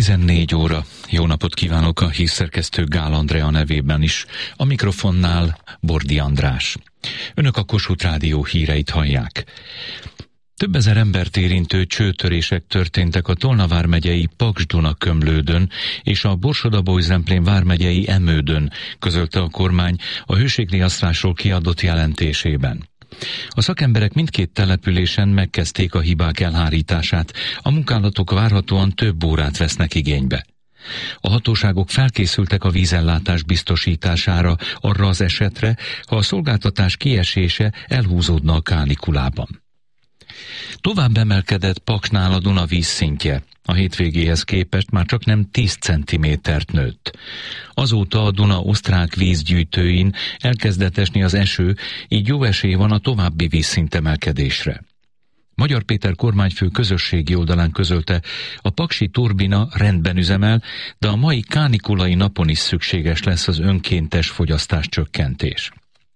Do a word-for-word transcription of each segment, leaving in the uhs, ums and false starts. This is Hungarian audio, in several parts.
tizennégy óra. Jó napot kívánok a hírszerkesztő Gál Andrea nevében is. A mikrofonnál Bordi András. Önök a Kossuth Rádió híreit hallják. Több ezer embert érintő csőtörések történtek a Tolna vármegyei Paks-Duna-Kömlődön és a Borsod-Abaúj-Zemplén vármegyei Emődön, közölte a kormány a hőségriasztásról kiadott jelentésében. A szakemberek mindkét településen megkezdték a hibák elhárítását, a munkálatok várhatóan több órát vesznek igénybe. A hatóságok felkészültek a vízellátás biztosítására arra az esetre, ha a szolgáltatás kiesése elhúzódna a kánikulában. Tovább emelkedett Paksnál a Duna vízszintje. A hétvégéhez képest már csak nem tíz centimétert nőtt. Azóta a Duna osztrák vízgyűjtőin elkezdett esni az eső, így jó esély van a további vízszintemelkedésre. Magyar Péter kormányfő közösségi oldalán közölte, a paksi turbina rendben üzemel, de a mai kánikulai napon is szükséges lesz az önkéntes fogyasztás csökkentés.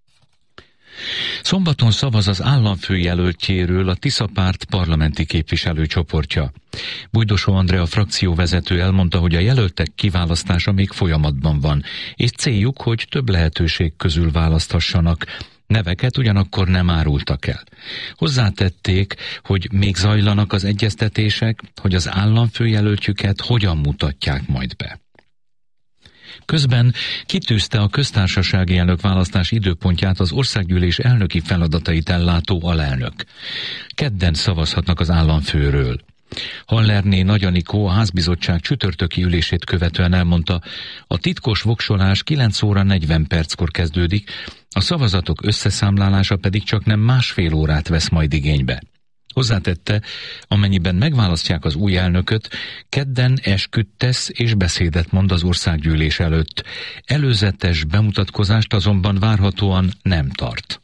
Szombaton szavaz az államfőjelöltjéről a Tisza párt parlamenti képviselőcsoportja. Bújdosó Andrea frakcióvezető elmondta, hogy a jelöltek kiválasztása még folyamatban van, és céljuk, hogy több lehetőség közül választhassanak. Neveket ugyanakkor nem árultak el. Hozzátették, hogy még zajlanak az egyeztetések, hogy az államfőjelöltjüket hogyan mutatják majd be. Közben kitűzte a köztársasági elnök választás időpontját az országgyűlés elnöki feladatait ellátó alelnök. Kedden szavazhatnak az államfőről. Hallerné Nagy Anikó a házbizottság csütörtöki ülését követően elmondta, a titkos voksolás kilenc óra negyven perckor kezdődik, a szavazatok összeszámlálása pedig csak nem másfél órát vesz majd igénybe. Hozzátette, amennyiben megválasztják az új elnököt, kedden esküt tesz és beszédet mond az országgyűlés előtt. Előzetes bemutatkozást azonban várhatóan nem tart.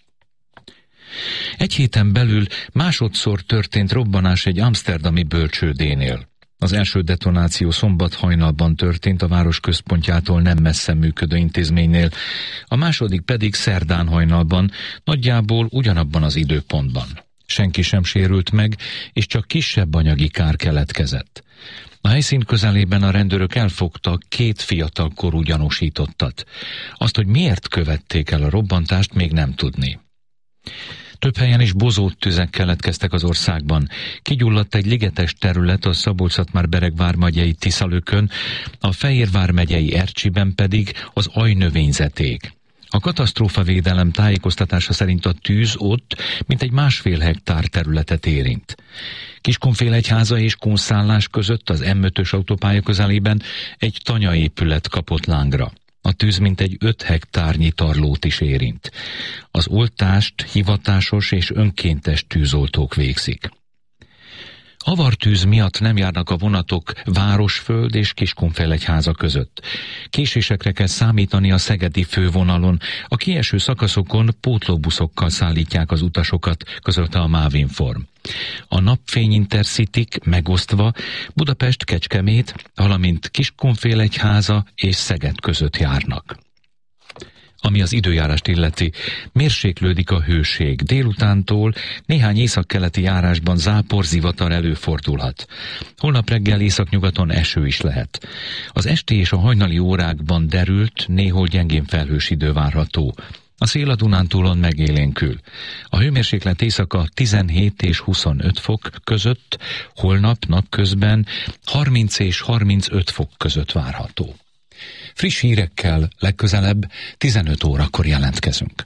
Egy héten belül másodszor történt robbanás egy amszterdami bölcsődénél. Az első detonáció szombat hajnalban történt a város központjától nem messze működő intézménynél, a második pedig szerdán hajnalban, nagyjából ugyanabban az időpontban. Senki sem sérült meg, és csak kisebb anyagi kár keletkezett. A helyszín közelében a rendőrök elfogtak két fiatal korú gyanúsítottat. Azt, hogy miért követték el a robbantást, még nem tudni. Több helyen is bozót tüzek keletkeztek az országban. Kigyulladt egy ligetes terület a Szabolcs-Szatmár-Bereg vármegyei Tiszalökön, a Fehérvár megyei Ercsiben pedig az ajnövényzeték. A katasztrófavédelem tájékoztatása szerint a tűz ott mintegy másfél hektár területet érint. Kiskunfélegyháza és Kunszállás között az M ötös autópálya közelében egy tanyaépület kapott lángra. A tűz mintegy öt hektárnyi tarlót is érint. Az oltást hivatásos és önkéntes tűzoltók végzik. Avartűz miatt nem járnak a vonatok Városföld és Kiskunfélegyháza között. Késésekre kell számítani a szegedi fővonalon, a kieső szakaszokon pótlóbuszokkal szállítják az utasokat, közölte a Mávinform. A Napfény Intercityk megosztva Budapest-Kecskemét, valamint Kiskunfélegyháza és Szeged között járnak. Ami az időjárást illeti, mérséklődik a hőség. Délutántól néhány északkeleti járásban zápor, zivatar előfordulhat. Holnap reggel északnyugaton eső is lehet. Az esti és a hajnali órákban derült, néhol gyengén felhős idő várható. A szél a Dunántúlon megélénkül. A hőmérséklet éjszaka tizenhét és huszonöt fok között, holnap napközben harminc és harmincöt fok között várható. Friss hírekkel legközelebb tizenöt órakor jelentkezünk.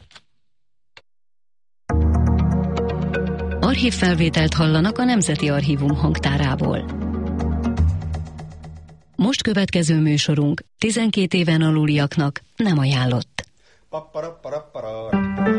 Archívfelvételt hallanak a Nemzeti Archívum hangtárából. Most következő műsorunk tizenkét éven aluliaknak nem ajánlott.